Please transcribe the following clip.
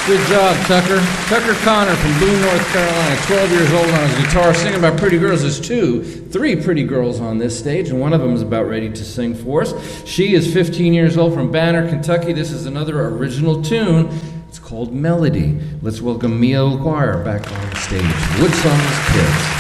Good job, Tucker. Tucker Connor from Boone, North Carolina, 12 years old on his guitar, singing about pretty girls. There's three pretty girls on this stage, and one of them is about ready to sing for us. She is 15 years old from Banner, Kentucky. This is another original tune. It's called Melody. Let's welcome Mia O'Guire back on the stage. Woodsong's Kids.